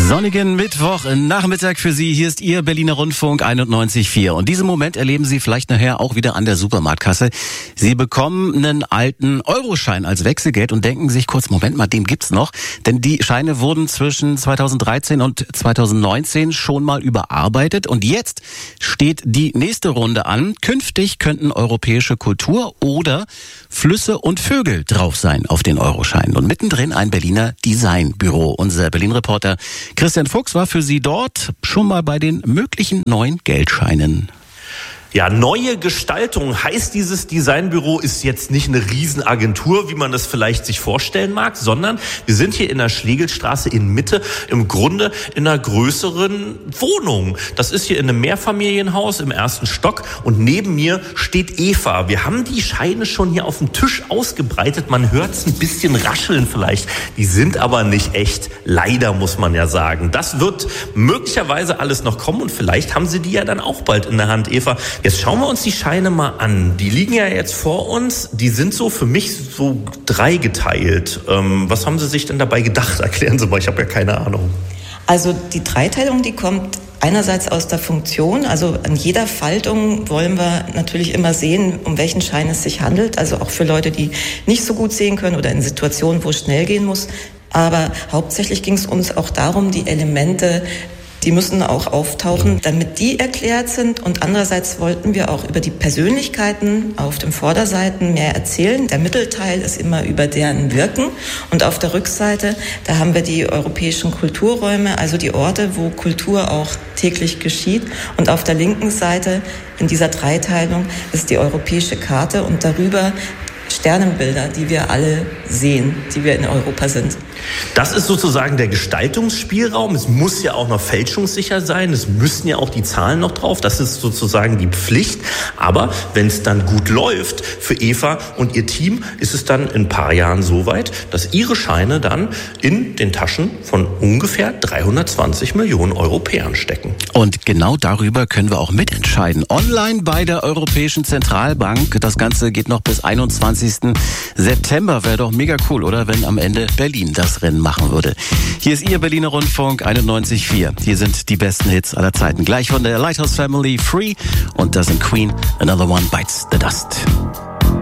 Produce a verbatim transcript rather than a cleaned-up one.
Sonnigen Mittwoch Nachmittag für Sie. Hier ist Ihr Berliner Rundfunk einundneunzig Komma vier. Und diesen Moment erleben Sie vielleicht nachher auch wieder an der Supermarktkasse. Sie bekommen einen alten Euroschein als Wechselgeld und denken sich kurz, Moment mal, den gibt's noch. Denn die Scheine wurden zwischen zweitausenddreizehn und zweitausendneunzehn schon mal überarbeitet. Und jetzt steht die nächste Runde an. Künftig könnten europäische Kultur oder Flüsse und Vögel drauf sein auf den Euroscheinen. Und mittendrin ein Berliner Designbüro. Unser Berlin-Reporter Christian Fuchs war für Sie dort schon mal bei den möglichen neuen Geldscheinen. Ja, neue Gestaltung heißt, dieses Designbüro ist jetzt nicht eine Riesenagentur, wie man das vielleicht sich vorstellen mag, sondern wir sind hier in der Schlegelstraße in Mitte, im Grunde in einer größeren Wohnung. Das ist hier in einem Mehrfamilienhaus im ersten Stock und neben mir steht Eva. Wir haben die Scheine schon hier auf dem Tisch ausgebreitet. Man hört es ein bisschen rascheln vielleicht. Die sind aber nicht echt. Leider, muss man ja sagen. Das wird möglicherweise alles noch kommen und vielleicht haben Sie die ja dann auch bald in der Hand, Eva. Jetzt schauen wir uns die Scheine mal an. Die liegen ja jetzt vor uns. Die sind so für mich so dreigeteilt. Ähm, was haben Sie sich denn dabei gedacht? Erklären Sie mal, ich habe ja keine Ahnung. Also die Dreiteilung, die kommt einerseits aus der Funktion. Also an jeder Faltung wollen wir natürlich immer sehen, um welchen Schein es sich handelt. Also auch für Leute, die nicht so gut sehen können oder in Situationen, wo es schnell gehen muss. Aber hauptsächlich ging es uns auch darum, die Elemente, die müssen auch auftauchen, damit die erklärt sind. Und andererseits wollten wir auch über die Persönlichkeiten auf den Vorderseiten mehr erzählen. Der Mittelteil ist immer über deren Wirken. Und auf der Rückseite, da haben wir die europäischen Kulturräume, also die Orte, wo Kultur auch täglich geschieht. Und auf der linken Seite in dieser Dreiteilung ist die europäische Karte und darüber Sternenbilder, die wir alle sehen, die wir in Europa sind. Das ist sozusagen der Gestaltungsspielraum. Es muss ja auch noch fälschungssicher sein. Es müssen ja auch die Zahlen noch drauf. Das ist sozusagen die Pflicht. Aber wenn es dann gut läuft für Eva und ihr Team, ist es dann in ein paar Jahren so weit, dass ihre Scheine dann in den Taschen von ungefähr dreihundertzwanzig Millionen Europäern stecken. Und genau darüber können wir auch mitentscheiden. Online bei der Europäischen Zentralbank. Das Ganze geht noch bis einundzwanzigsten September. Wäre doch mega cool, oder? Wenn am Ende Berlin das Rennen machen würde. Hier ist Ihr Berliner Rundfunk einundneunzig Komma vier. Hier sind die besten Hits aller Zeiten. Gleich von der Lighthouse Family, Free, und das sind Queen, Another One Bites the Dust.